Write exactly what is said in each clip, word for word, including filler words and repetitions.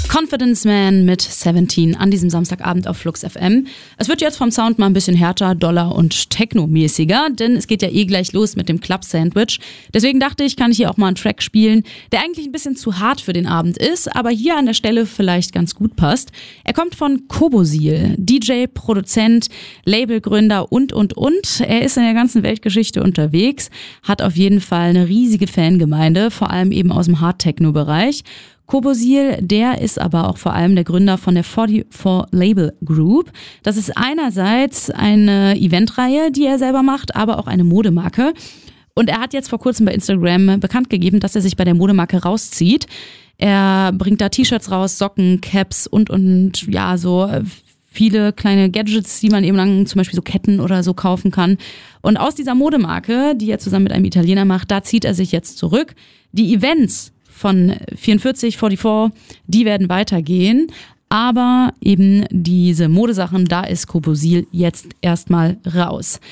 Confidence Man mit siebzehn an diesem Samstagabend auf Flux F M. Es wird jetzt vom Sound mal ein bisschen härter, doller und technomäßiger, denn es geht ja eh gleich los mit dem Club Sandwich. Deswegen dachte ich, kann ich hier auch mal einen Track spielen, der eigentlich ein bisschen zu hart für den Abend ist, aber hier an der Stelle vielleicht ganz gut passt. Er kommt von Kobosil, D J, Produzent, Labelgründer und, und, und. Er ist in der ganzen Weltgeschichte unterwegs, hat auf jeden Fall eine riesige Fangemeinde, vor allem eben aus dem Hard-Techno-Bereich. Kobosil, der ist aber auch vor allem der Gründer von der vierundvierzig Label Group. Das ist einerseits eine Eventreihe, die er selber macht, aber auch eine Modemarke. Und er hat jetzt vor kurzem bei Instagram bekannt gegeben, dass er sich bei der Modemarke rauszieht. Er bringt da T-Shirts raus, Socken, Caps und, und ja, so viele kleine Gadgets, die man eben lang, zum Beispiel so Ketten oder so kaufen kann. Und aus dieser Modemarke, die er zusammen mit einem Italiener macht, da zieht er sich jetzt zurück. Die Events von vierundvierzig, vierundvierzig, die werden weitergehen, aber eben diese Modesachen, da ist Kobosil jetzt erstmal raus.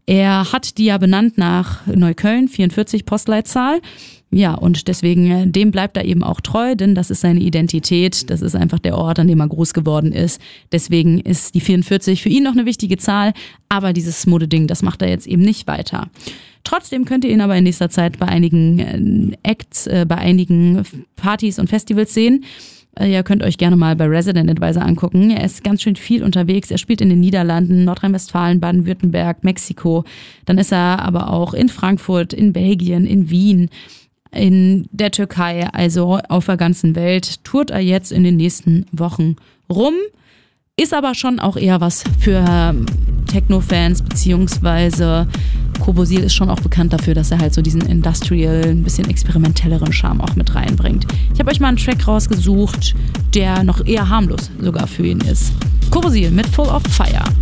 Er hat die ja benannt nach Neukölln, vierundvierzig Postleitzahl. Ja, und deswegen, dem bleibt er eben auch treu, denn das ist seine Identität, das ist einfach der Ort, an dem er groß geworden ist. Deswegen ist die vierundvierzig für ihn noch eine wichtige Zahl, aber dieses Modeding, das macht er jetzt eben nicht weiter. Trotzdem könnt ihr ihn aber in nächster Zeit bei einigen Acts, äh, bei einigen Partys und Festivals sehen. Äh, ihr könnt euch gerne mal bei Resident Advisor angucken. Er ist ganz schön viel unterwegs. Er spielt in den Niederlanden, Nordrhein-Westfalen, Baden-Württemberg, Mexiko. Dann ist er aber auch in Frankfurt, in Belgien, in Wien, in der Türkei, also auf der ganzen Welt. Tourt er jetzt in den nächsten Wochen rum. Ist aber schon auch eher was für ähm, Techno-Fans, beziehungsweise Kobosil ist schon auch bekannt dafür, dass er halt so diesen Industrial, ein bisschen experimentelleren Charme auch mit reinbringt. Ich habe euch mal einen Track rausgesucht, der noch eher harmlos sogar für ihn ist. Kobosil mit Full of Fire.